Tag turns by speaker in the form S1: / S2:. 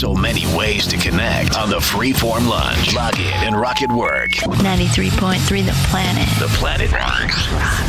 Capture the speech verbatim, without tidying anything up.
S1: So many ways to connect on the Freeform Lunch. Log in and rock at work.
S2: ninety-three point three The Planet.
S1: The Planet rocks.